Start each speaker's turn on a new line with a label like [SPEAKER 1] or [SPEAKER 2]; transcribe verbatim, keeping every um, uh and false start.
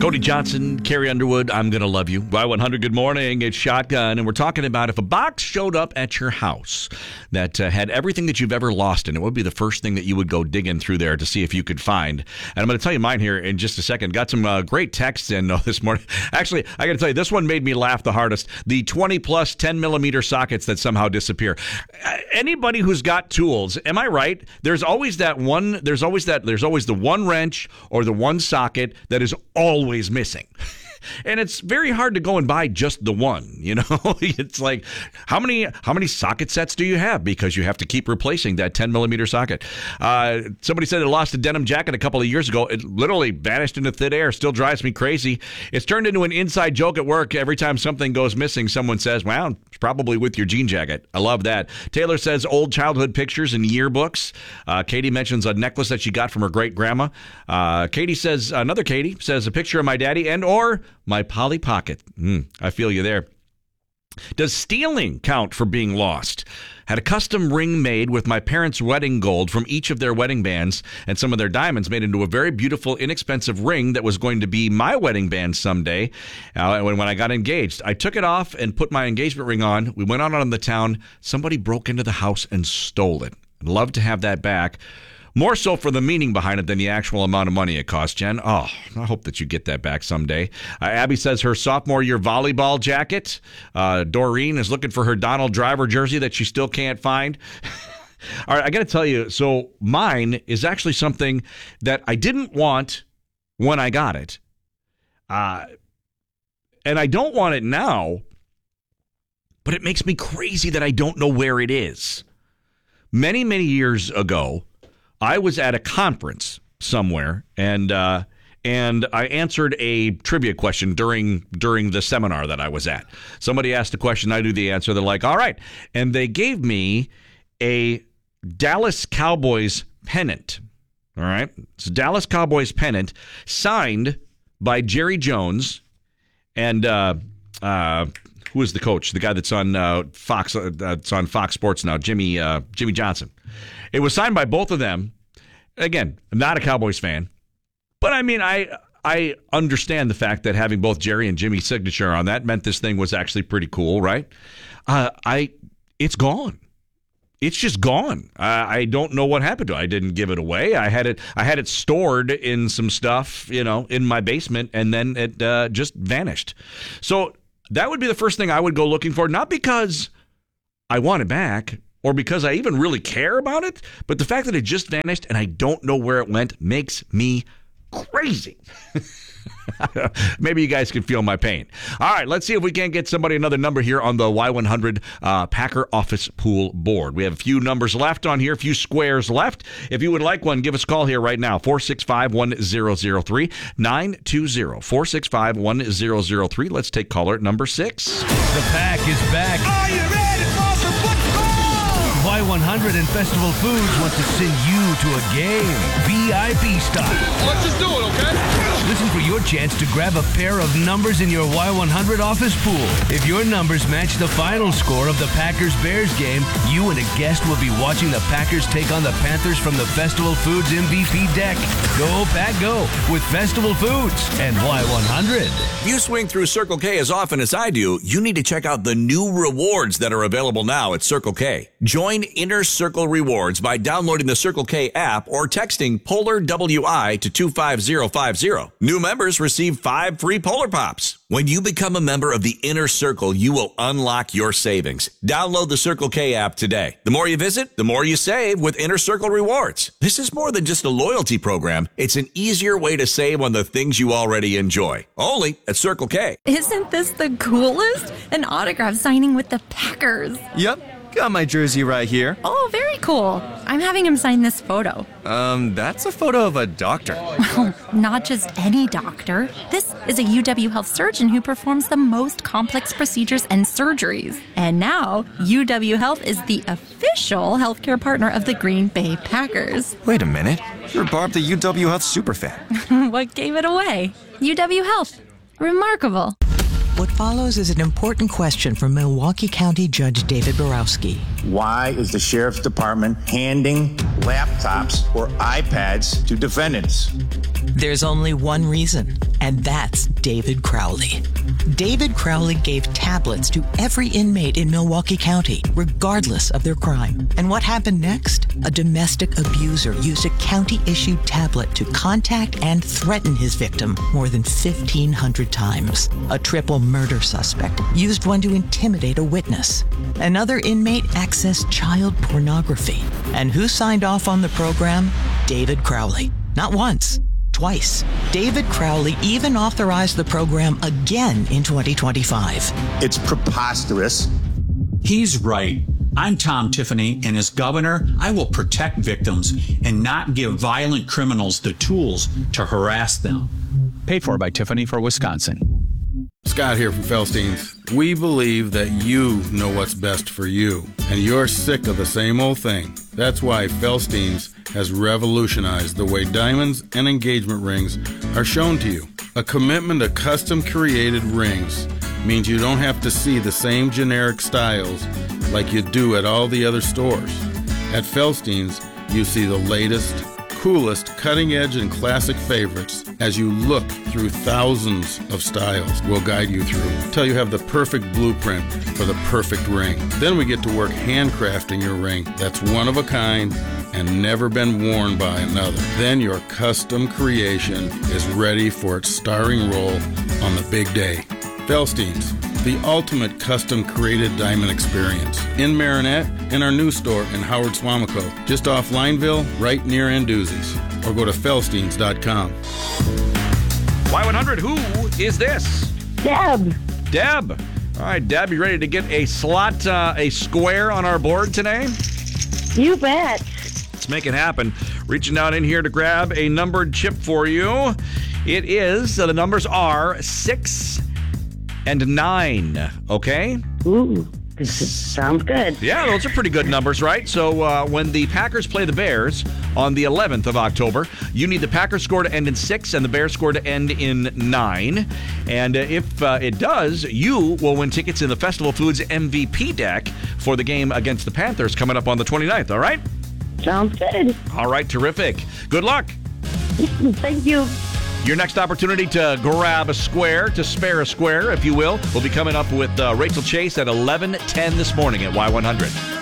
[SPEAKER 1] Cody Johnson, Carrie Underwood, I'm Gonna Love You. Y one hundred, good morning. It's Shotgun, and we're talking about if a box showed up at your house that uh, had everything that you've ever lost in it, what would be the first thing that you would go digging through there to see if you could find? And I'm going to tell you mine here in just a second. Got some uh, great texts in uh, this morning. Actually, I got to tell you, this one made me laugh the hardest. The twenty plus ten millimeter sockets that somehow disappear. Uh, anybody who's got tools, am I right? There's always that one, there's always that, there's always the one wrench or the one socket that is always missing. And it's very hard to go and buy just the one, you know? It's like, how many how many socket sets do you have? Because you have to keep replacing that ten millimeter socket. Uh, somebody said it lost a denim jacket a couple of years ago. It literally vanished into thin air. Still drives me crazy. It's turned into an inside joke at work. Every time something goes missing, someone says, well, it's probably with your jean jacket. I love that. Taylor says old childhood pictures and yearbooks. Uh, Katie mentions a necklace that she got from her great-grandma. Uh, Katie says, another Katie says a picture of my daddy and or my Polly Pocket. Mm, I feel you there. Does stealing count for being lost? Had a custom ring made with my parents' wedding gold from each of their wedding bands and some of their diamonds made into a very beautiful, inexpensive ring that was going to be my wedding band someday. Uh, when, when I got engaged, I took it off and put my engagement ring on. We went out on the town. Somebody broke into the house and stole it. I'd love to have that back. More so for the meaning behind it than the actual amount of money it cost, Jen. Oh, I hope that you get that back someday. Uh, Abby says her sophomore year volleyball jacket. Uh, Doreen is looking for her Donald Driver jersey that she still can't find. All right, I got to tell you, so mine is actually something that I didn't want when I got it. Uh, and I don't want it now, but it makes me crazy that I don't know where it is. Many, many years ago, I was at a conference somewhere, and uh, and I answered a trivia question during during the seminar that I was at. Somebody asked a question, I knew the answer. They're like, all right. And they gave me a Dallas Cowboys pennant. All right. It's a Dallas Cowboys pennant signed by Jerry Jones and uh, uh, who is the coach? The guy that's on uh, Fox. Uh, it's on Fox Sports now, Jimmy uh, Jimmy Johnson. It was signed by both of them. Again, I'm not a Cowboys fan, but I mean, I I understand the fact that having both Jerry and Jimmy's signature on that meant this thing was actually pretty cool, right? Uh, I it's gone. It's just gone. I, I don't know what happened to it. I didn't give it away. I had it. I had it stored in some stuff, you know, in my basement, and then it uh, just vanished. So that would be the first thing I would go looking for, not because I want it back or because I even really care about it, but the fact that it just vanished and I don't know where it went makes me crazy. Maybe you guys can feel my pain. All right, let's see if we can't get somebody another number here on the Y one hundred uh, Packer Office Pool board. We have a few numbers left on here, a few squares left. If you would like one, give us a call here right now, four six five, one zero zero three, nine two zero, four six five, one zero zero three. Let's take caller number six.
[SPEAKER 2] The Pack is back.
[SPEAKER 3] Are you ready for some football?
[SPEAKER 2] Y one hundred and Festival Foods want to send you to a game, V I P style.
[SPEAKER 3] Let's just do it, okay?
[SPEAKER 2] Listen for your chance to grab a pair of numbers in your Y one hundred office pool. If your numbers match the final score of the Packers-Bears game, you and a guest will be watching the Packers take on the Panthers from the Festival Foods M V P deck. Go, Pack, go with Festival Foods and Y one hundred.
[SPEAKER 4] If you swing through Circle K as often as I do, you need to check out the new rewards that are available now at Circle K. Join Inner Circle Rewards by downloading the Circle K app or texting Polar W I to two five zero five zero. New members receive five free Polar Pops. When you become a member of the Inner Circle, you will unlock your savings. Download the Circle K app today. The more you visit, the more you save with Inner Circle Rewards. This is more than just a loyalty program. It's an easier way to save on the things you already enjoy. Only at Circle K.
[SPEAKER 5] Isn't this the coolest? An autograph signing with the Packers.
[SPEAKER 6] Yep. Got my jersey right here.
[SPEAKER 5] Oh, very cool. I'm having him sign this photo.
[SPEAKER 6] Um, that's a photo of a doctor.
[SPEAKER 5] Well, not just any doctor. This is a U W Health surgeon who performs the most complex procedures and surgeries. And now, U W Health is the official healthcare partner of the Green Bay Packers.
[SPEAKER 6] Wait a minute. You're Barb, the U W Health superfan.
[SPEAKER 5] What gave it away? U W Health. Remarkable.
[SPEAKER 7] What follows is an important question from Milwaukee County Judge David Borowski.
[SPEAKER 8] Why is the Sheriff's Department handing laptops or iPads to defendants?
[SPEAKER 7] There's only one reason, and that's David Crowley. David Crowley gave tablets to every inmate in Milwaukee County, regardless of their crime. And what happened next? A domestic abuser used a county-issued tablet to contact and threaten his victim more than fifteen hundred times. A triple murder suspect used one to intimidate a witness. Another inmate accessed child pornography. And who signed off on the program? David Crowley. Not once. Twice. David Crowley even authorized the program again in twenty twenty-five.
[SPEAKER 8] It's preposterous.
[SPEAKER 9] He's right. I'm Tom Tiffany, and as governor, I will protect victims and not give violent criminals the tools to harass them.
[SPEAKER 10] Paid for by Tiffany for Wisconsin.
[SPEAKER 11] Scott here from Felstein's. We believe that you know what's best for you, and you're sick of the same old thing. That's why Felstein's has revolutionized the way diamonds and engagement rings are shown to you. A commitment to custom-created rings means you don't have to see the same generic styles like you do at all the other stores. At Felstein's, you see the latest, coolest, cutting-edge, and classic favorites as you look through thousands of styles we'll guide you through till you have the perfect blueprint for the perfect ring. Then we get to work handcrafting your ring that's one of a kind and never been worn by another. Then your custom creation is ready for its starring role on the big day. Felstein's, the ultimate custom-created diamond experience. In Marinette, in our new store in Howard Swamico, just off Lineville, right near Anduzzi's. Or go to felsteins dot com.
[SPEAKER 1] Y one hundred, who is this?
[SPEAKER 12] Deb.
[SPEAKER 1] Deb. All right, Deb, you ready to get a slot, uh, a square on our board today?
[SPEAKER 12] You bet.
[SPEAKER 1] Let's make it happen. Reaching down in here to grab a numbered chip for you. It is, uh, the numbers are six and nine, okay?
[SPEAKER 12] Ooh, this is, sounds good.
[SPEAKER 1] Yeah, those are pretty good numbers, right? So uh, when the Packers play the Bears on the eleventh of October, you need the Packers score to end in six and the Bears score to end in nine. And uh, if uh, it does, you will win tickets in the Festival Foods M V P deck for the game against the Panthers coming up on the twenty-ninth, all right?
[SPEAKER 12] Sounds good.
[SPEAKER 1] All right, terrific. Good luck.
[SPEAKER 12] Thank you.
[SPEAKER 1] Your next opportunity to grab a square, to spare a square, if you will, will be coming up with uh, Rachel Chase at eleven ten this morning at Y one hundred.